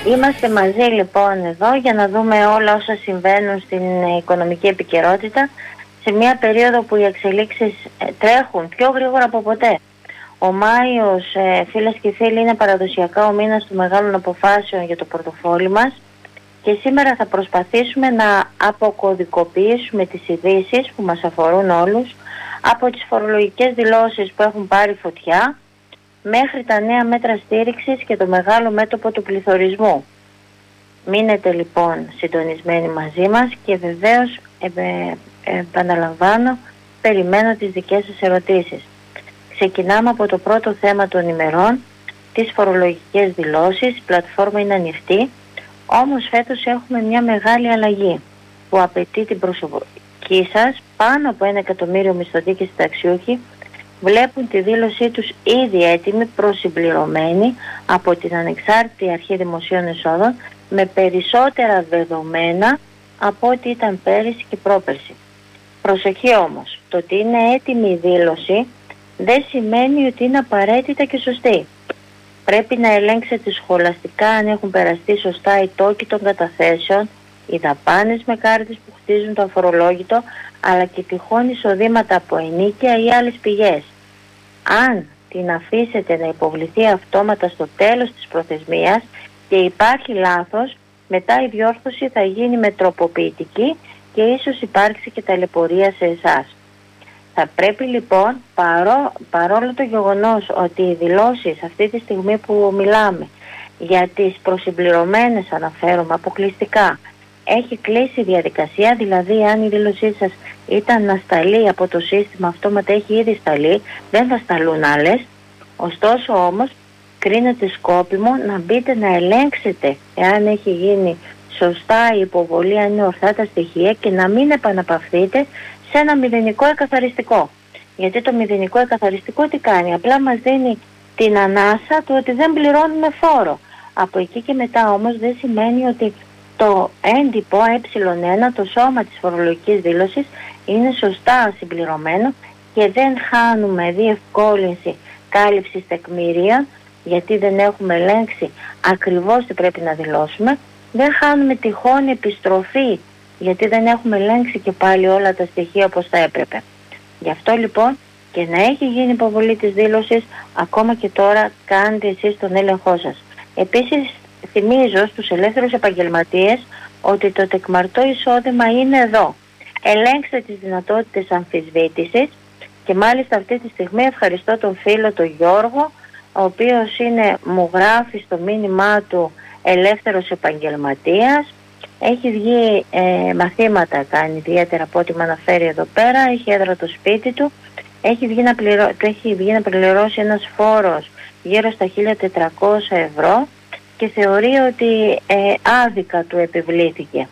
Είμαστε μαζί λοιπόν εδώ για να δούμε όλα όσα συμβαίνουν στην οικονομική επικαιρότητα σε μια περίοδο που οι εξελίξεις τρέχουν πιο γρήγορα από ποτέ. Ο Μάιος, φίλες και φίλοι, είναι παραδοσιακά ο μήνας των μεγάλων αποφάσεων για το πορτοφόλι μας και σήμερα θα προσπαθήσουμε να αποκωδικοποιήσουμε τις ειδήσεις που μας αφορούν όλους, από τις φορολογικές δηλώσεις που έχουν πάρει φωτιά μέχρι τα νέα μέτρα στήριξης και το μεγάλο μέτωπο του πληθωρισμού. Μείνετε λοιπόν συντονισμένοι μαζί μας και βεβαίως επαναλαμβάνω, περιμένω τις δικές σας ερωτήσεις. Ξεκινάμε από το πρώτο θέμα των ημερών, τις φορολογικές δηλώσεις. Η πλατφόρμα είναι ανοιχτή, όμως φέτος έχουμε μια μεγάλη αλλαγή που απαιτεί την προσοχή σας. Πάνω από 1 εκατομμύριο μισθωτοί και συνταξιούχοι βλέπουν τη δήλωσή τους ήδη έτοιμη, προσυμπληρωμένη από την Ανεξάρτητη Αρχή Δημοσίων Εσόδων, με περισσότερα δεδομένα από ό,τι ήταν πέρυσι και πρόπερσι. Προσοχή όμως, το ότι είναι έτοιμη η δήλωση δεν σημαίνει ότι είναι απαραίτητα και σωστή. Πρέπει να ελέγξετε σχολαστικά αν έχουν περαστεί σωστά οι τόκοι των καταθέσεων, οι δαπάνες με κάρτες που χτίζουν το αφορολόγητο, αλλά και τυχόν εισοδήματα από ενοίκια ή άλλες πηγές. Αν την αφήσετε να υποβληθεί αυτόματα στο τέλος της προθεσμίας και υπάρχει λάθος, μετά η διόρθωση θα γίνει με τροποποιητική και ίσως υπάρξει και ταλαιπωρία σε εσάς. Θα πρέπει λοιπόν, παρόλο το γεγονός ότι οι δηλώσεις αυτή τη στιγμή που μιλάμε για τις προσυμπληρωμένες, αναφέρομαι αποκλειστικά, έχει κλείσει η διαδικασία, δηλαδή αν η δήλωσή σας ήταν να σταλεί από το σύστημα, αυτόματα έχει ήδη σταλεί, δεν θα σταλούν άλλες. Ωστόσο όμως κρίνεται σκόπιμο να μπείτε να ελέγξετε εάν έχει γίνει σωστά η υποβολή, αν είναι ορθά τα στοιχεία, και να μην επαναπαυθείτε σε ένα μηδενικό εκαθαριστικό. Γιατί το μηδενικό εκαθαριστικό τι κάνει? Απλά μας δίνει την ανάσα του ότι δεν πληρώνουμε φόρο. Από εκεί και μετά όμως δεν σημαίνει ότι το έντυπο ε1, το σώμα της φορολογικής δήλωσης, είναι σωστά συμπληρωμένο και δεν χάνουμε διευκόλυνση κάλυψης τεκμηρίων, γιατί δεν έχουμε ελέγξει ακριβώς τι πρέπει να δηλώσουμε. Δεν χάνουμε τυχόν επιστροφή, γιατί δεν έχουμε ελέγξει και πάλι όλα τα στοιχεία όπως θα έπρεπε. Γι' αυτό λοιπόν, και να έχει γίνει υποβολή της δήλωσης, ακόμα και τώρα κάντε εσείς τον έλεγχό σας. Επίσης θυμίζω στους ελεύθερους επαγγελματίες ότι το τεκμαρτό εισόδημα είναι εδώ. Ελέγξτε τις δυνατότητες αμφισβήτησης και μάλιστα αυτή τη στιγμή ευχαριστώ τον φίλο τον Γιώργο, ο οποίος μου γράφει στο μήνυμά του ελεύθερος επαγγελματίας. Έχει βγει μαθήματα, κάνει ιδιαίτερα από ό,τι με αναφέρει εδώ πέρα, έχει έδρα το σπίτι του, έχει βγει να πληρώσει ένας φόρος γύρω στα 1.400 ευρώ και θεωρεί ότι άδικα του επιβλήθηκε.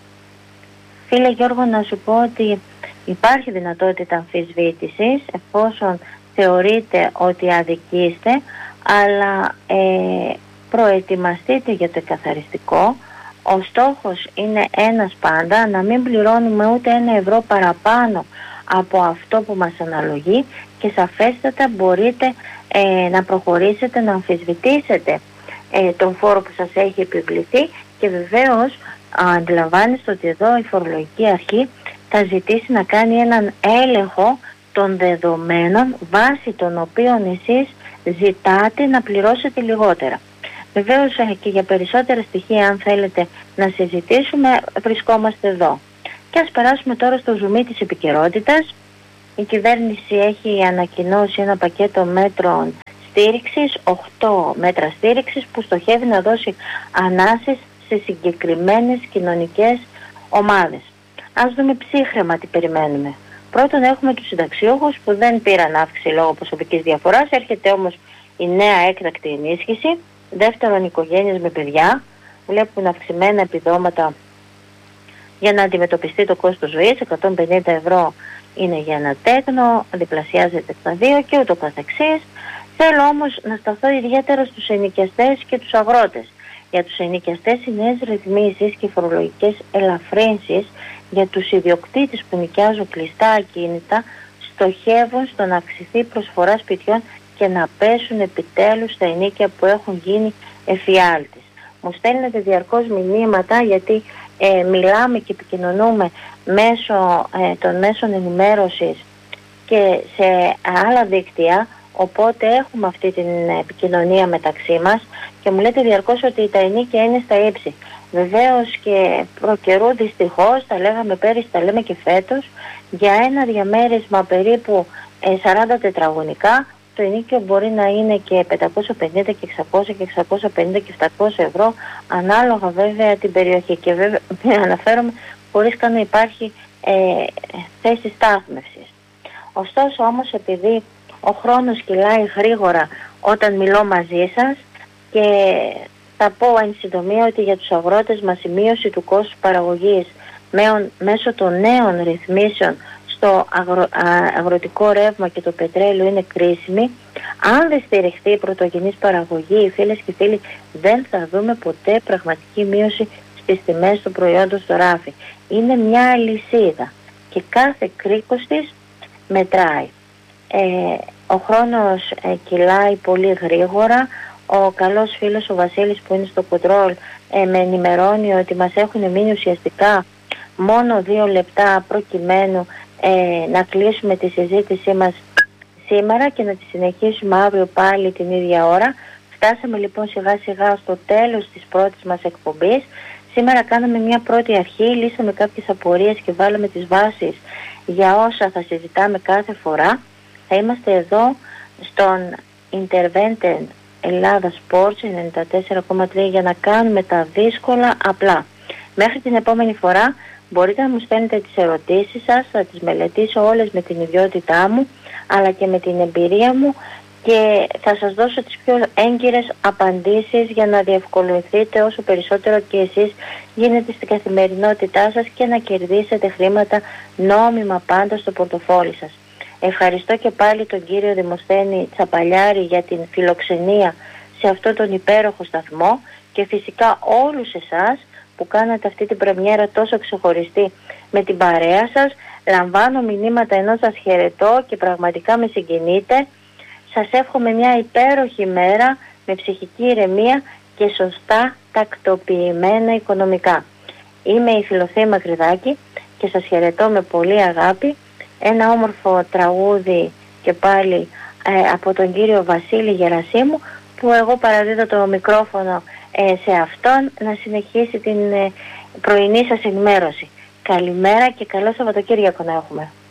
Φίλε Γιώργο, να σου πω ότι υπάρχει δυνατότητα αμφισβήτησης εφόσον θεωρείτε ότι αδικείστε, αλλά προετοιμαστείτε για το εκαθαριστικό. Ο στόχος είναι ένας πάντα, να μην πληρώνουμε ούτε 1 ευρώ παραπάνω από αυτό που μας αναλογεί, και σαφέστατα μπορείτε να προχωρήσετε να αμφισβητήσετε τον φόρο που σας έχει επιβληθεί, και βεβαίως αντιλαμβάνεστε ότι εδώ η φορολογική αρχή θα ζητήσει να κάνει έναν έλεγχο των δεδομένων βάσει των οποίων εσείς ζητάτε να πληρώσετε λιγότερα. Βεβαίως και για περισσότερα στοιχεία, αν θέλετε να συζητήσουμε, βρισκόμαστε εδώ. Και ας περάσουμε τώρα στο ζουμί της επικαιρότητας. Η κυβέρνηση έχει ανακοινώσει ένα πακέτο μέτρων στήριξης, 8 μέτρα στήριξης, που στοχεύει να δώσει ανάσες σε συγκεκριμένες κοινωνικές ομάδες. Ας δούμε ψύχρεμα τι περιμένουμε. Πρώτον, έχουμε τους συνταξιούχους που δεν πήραν αύξηση λόγω προσωπικής διαφοράς, έρχεται όμως η νέα έκτακτη ενίσχυση. Δεύτερον, οικογένειες με παιδιά βλέπουν αυξημένα επιδόματα για να αντιμετωπιστεί το κόστος ζωής. 150 ευρώ είναι για ένα τέκνο, διπλασιάζεται στα 2 και ούτω καθεξής. Θέλω όμως να σταθώ ιδιαίτερα στους ενοικιαστές και τους αγρότες. Για τους ενοικιαστές οι νέες ρυθμίσεις και φορολογικές ελαφρύνσεις για τους ιδιοκτήτες που νοικιάζουν κλειστά ακίνητα στοχεύουν στο να αυξηθεί η προσφορά σπιτιών και να πέσουν επιτέλους τα ενοίκια που έχουν γίνει εφιάλτης. μου στέλνετε διαρκώς μηνύματα, γιατί μιλάμε και επικοινωνούμε μέσω των μέσων ενημέρωσης και σε άλλα δίκτυα, οπότε έχουμε αυτή την επικοινωνία μεταξύ μας και μου λέτε διαρκώς ότι τα ενίκια είναι στα ύψη. Βεβαίως και προκαιρού δυστυχώς, τα λέγαμε πέρυσι, τα λέμε και φέτος, για ένα διαμέρισμα περίπου 40 τετραγωνικά, το ενίκιο μπορεί να είναι και 550 και 600 και 650 και 700 ευρώ, ανάλογα βέβαια την περιοχή. Και βέβαια αναφέρομαι χωρίς καν να υπάρχει θέση στάθμευσης. Ωστόσο όμως, επειδή ο χρόνος κυλάει γρήγορα όταν μιλώ μαζί σας, και θα πω εν συντομία ότι για τους αγρότες μας η μείωση του κόστους παραγωγής μέσω των νέων ρυθμίσεων στο αγροτικό ρεύμα και το πετρέλαιο είναι κρίσιμη. Αν δεν στηριχθεί η πρωτογενής παραγωγή, οι φίλες και φίλοι, δεν θα δούμε ποτέ πραγματική μείωση στις τιμές του προϊόντος στο ράφι. Είναι μια αλυσίδα και κάθε κρίκος της μετράει. Ο χρόνος κυλάει πολύ γρήγορα. Ο καλός φίλος ο Βασίλης που είναι στο κοντρόλ με ενημερώνει ότι μας έχουν μείνει ουσιαστικά μόνο 2 λεπτά προκειμένου να κλείσουμε τη συζήτησή μας σήμερα και να τη συνεχίσουμε αύριο πάλι την ίδια ώρα. Φτάσαμε λοιπόν σιγά σιγά στο τέλος της πρώτης μας εκπομπής. Σήμερα κάναμε μια πρώτη αρχή, λύσαμε κάποιες απορίες και βάλαμε τις βάσεις για όσα θα συζητάμε κάθε φορά. Θα είμαστε εδώ στον Intervented Ελλάδα Sports 94,3 για να κάνουμε τα δύσκολα απλά. Μέχρι την επόμενη φορά μπορείτε να μου στέλνετε τις ερωτήσεις σας, θα τις μελετήσω όλες με την ιδιότητά μου αλλά και με την εμπειρία μου και θα σας δώσω τις πιο έγκυρες απαντήσεις για να διευκολυνθείτε όσο περισσότερο και εσείς γίνεται στην καθημερινότητά σας και να κερδίσετε χρήματα νόμιμα πάντα στο πορτοφόλι σας. Ευχαριστώ και πάλι τον κύριο Δημοσθένη Τσαπαλιάρη για την φιλοξενία σε αυτό τον υπέροχο σταθμό και φυσικά όλους εσάς που κάνατε αυτή την πρεμιέρα τόσο ξεχωριστή με την παρέα σας. Λαμβάνω μηνύματα ενώ σας χαιρετώ και πραγματικά με συγκινείτε. Σας εύχομαι μια υπέροχη μέρα με ψυχική ηρεμία και σωστά τακτοποιημένα οικονομικά. Είμαι η Φιλοθέη Μακρυδάκη και σας χαιρετώ με πολύ αγάπη. Ένα όμορφο τραγούδι και πάλι από τον κύριο Βασίλη Γερασίμου, που εγώ παραδίδω το μικρόφωνο σε αυτόν να συνεχίσει την πρωινή σας ενημέρωση. Καλημέρα και καλό Σαββατοκύριακο να έχουμε.